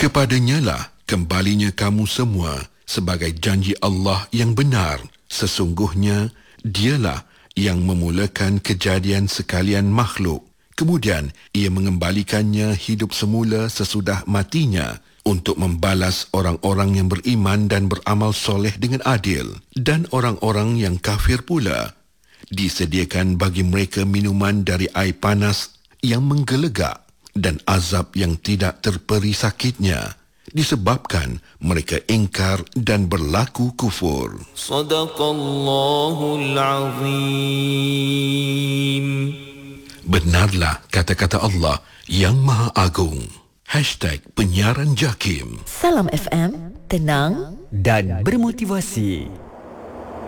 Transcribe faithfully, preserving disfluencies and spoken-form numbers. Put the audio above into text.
Kepadanya lah kembalinya kamu semua sebagai janji Allah yang benar. Sesungguhnya dialah yang memulakan kejadian sekalian makhluk. Kemudian ia mengembalikannya hidup semula sesudah matinya untuk membalas orang-orang yang beriman dan beramal soleh dengan adil. Dan orang-orang yang kafir pula disediakan bagi mereka minuman dari air panas yang menggelegak dan azab yang tidak terperi sakitnya disebabkan mereka ingkar dan berlaku kufur. Sadaqallahul Azim. Benarlah kata-kata Allah yang Maha Agung. Hashtag Penyiaran Jakim. Salam F M, tenang dan bermotivasi.